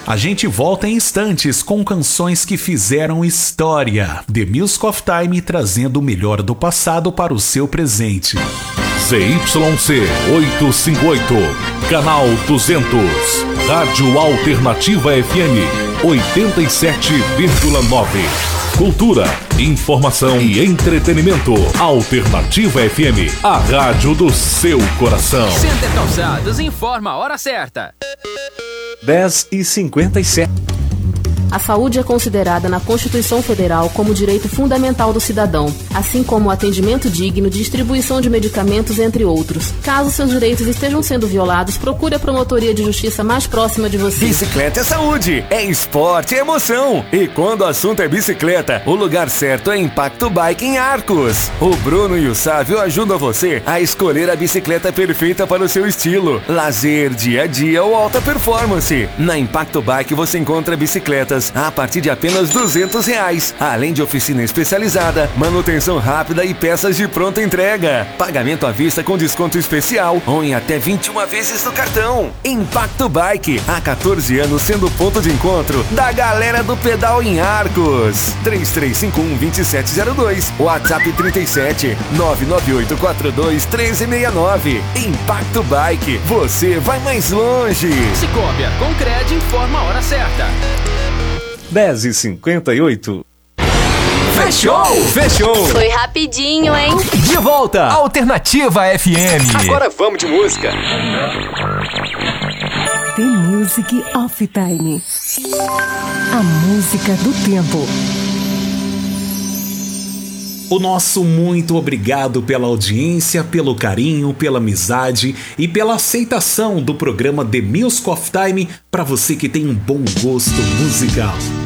A gente volta em instantes com canções que fizeram história. The Music of Time trazendo o melhor do passado para o seu presente. ZYC 858, canal 200, Rádio Alternativa FM 87,9. Cultura, informação e entretenimento. Alternativa FM, a rádio do seu coração. Center Calçados informa a hora certa. 10h57. A saúde é considerada na Constituição Federal como direito fundamental do cidadão, assim como o atendimento digno, distribuição de medicamentos, entre outros. Caso seus direitos estejam sendo violados, procure a promotoria de justiça mais próxima de você. Bicicleta é saúde, é esporte, é emoção. E quando o assunto é bicicleta, o lugar certo é Impacto Bike em Arcos. O Bruno e o Sávio ajudam você a escolher a bicicleta perfeita para o seu estilo. Lazer, dia a dia ou alta performance. Na Impacto Bike você encontra bicicletas a partir de apenas R$200, além de oficina especializada, manutenção rápida e peças de pronta entrega. Pagamento à vista com desconto especial ou em até 21 vezes no cartão. Impacto Bike, há 14 anos sendo ponto de encontro da galera do pedal em Arcos. 3351-2702, WhatsApp 37 998421369. Impacto Bike, você vai mais longe. Cicobi, Concred informa a hora certa. 10h58. Fechou! Foi rapidinho, hein? De volta, Alternativa FM. Agora vamos de música. The Music of Time. A música do tempo. O nosso muito obrigado pela audiência, pelo carinho, pela amizade e pela aceitação do programa The Music of Time para você que tem um bom gosto musical.